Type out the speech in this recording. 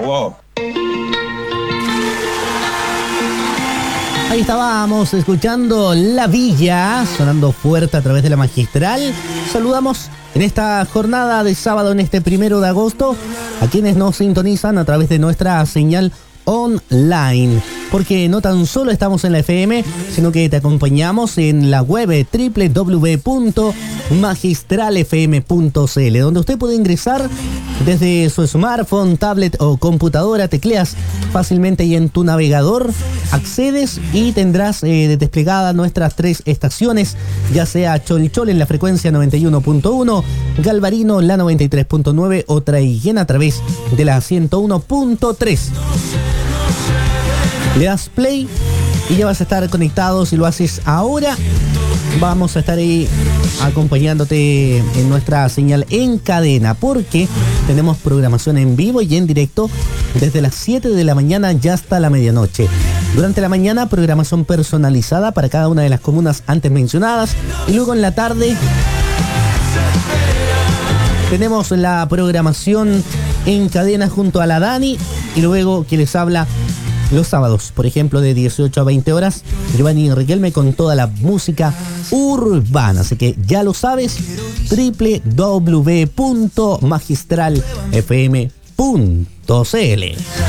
wow. Ahí estábamos escuchando La Villa, sonando fuerte a través de la Magistral. Saludamos en esta jornada de sábado, en este 1 de agosto, a quienes nos sintonizan a través de nuestra señal online, porque no tan solo estamos en la FM, sino que te acompañamos en la web www.magistralfm.cl, donde usted puede ingresar desde su smartphone, tablet o computadora. Tecleas fácilmente y en tu navegador accedes y tendrás desplegadas nuestras 3 estaciones, ya sea Cholchol en la frecuencia 91.1, Galvarino la 93.9 o Traiguén a través de la 101.3. Le das play y ya vas a estar conectado. Si lo haces ahora, vamos a estar ahí acompañándote en nuestra señal en cadena, porque tenemos programación en vivo y en directo desde las 7 de la mañana ya hasta la medianoche. Durante la mañana, programación personalizada para cada una de las comunas antes mencionadas, y luego en la tarde tenemos la programación en cadena junto a la Dani, y luego que les habla los sábados, por ejemplo, de 18 a 20 horas, Giovanni Riquelme con toda la música urbana. Así que ya lo sabes, www.magistralfm.cl.